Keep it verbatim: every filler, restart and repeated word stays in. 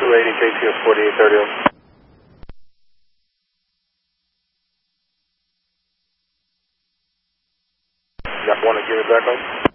two eighty K T S forty-eight thirty. Got one to give it back on.